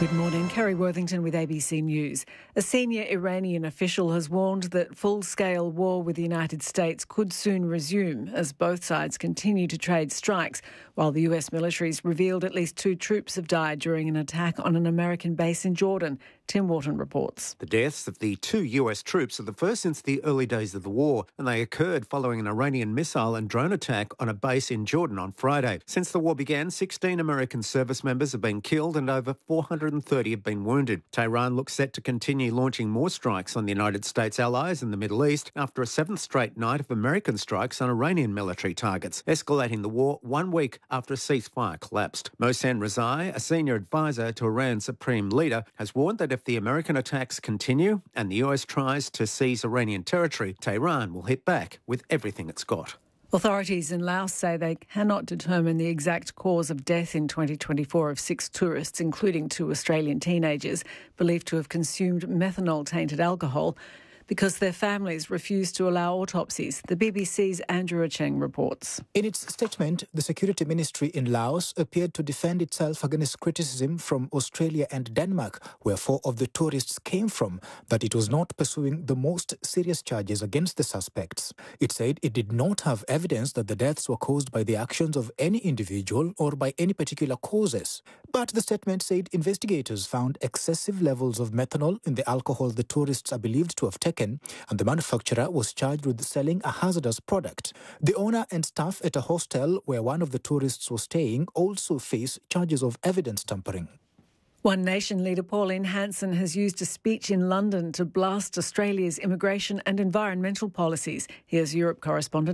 Good morning. Kerry Worthington with ABC News. A senior Iranian official has warned that full-scale war with the United States could soon resume as both sides continue to trade strikes, while the US military's revealed at least 2 troops have died during an attack on an American base in Jordan. Tim Wharton reports. The deaths of the 2 US troops are the first since the early days of the war, and they occurred following an Iranian missile and drone attack on a base in Jordan on Friday. Since the war began, 16 American service members have been killed and over 430 have been wounded. Tehran looks set to continue launching more strikes on the United States allies in the Middle East after a 7th straight night of American strikes on Iranian military targets, escalating the war 1 week after a ceasefire collapsed. Mohsen Rezai, a senior advisor to Iran's supreme leader, has warned that if the American attacks continue and the US tries to seize Iranian territory, Tehran will hit back with everything it's got. Authorities in Laos say they cannot determine the exact cause of death in 2024 of 6 tourists, including 2 Australian teenagers, believed to have consumed methanol-tainted alcohol, because their families refused to allow autopsies. The BBC's Andrew Acheng reports. In its statement, the Security Ministry in Laos appeared to defend itself against criticism from Australia and Denmark, where 4 of the tourists came from, that it was not pursuing the most serious charges against the suspects. It said it did not have evidence that the deaths were caused by the actions of any individual or by any particular causes. But the statement said investigators found excessive levels of methanol in the alcohol the tourists are believed to have taken, and the manufacturer was charged with selling a hazardous product. The owner and staff at a hostel where one of the tourists was staying also face charges of evidence tampering. One Nation leader Pauline Hanson has used a speech in London to blast Australia's immigration and environmental policies. Here's Europe correspondent